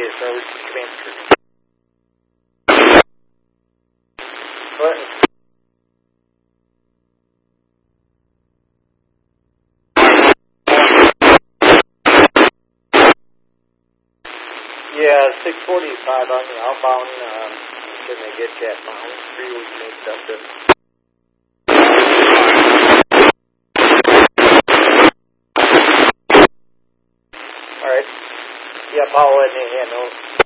base, Norwich Command Crew. What? Yeah, 645 on the outbound. Can they get that bound? 3 weeks mixed up this. Alright. Yeah, Paul, let me handle.